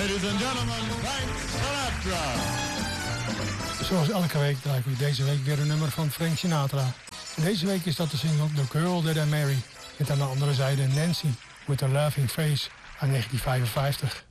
Ladies and gentlemen, Frank Sinatra. Zoals elke week draai ik deze week weer een nummer van Frank Sinatra. En deze week is dat de single The Girl That I Marry. Met aan de andere zijde Nancy with a Laughing Face uit 1955.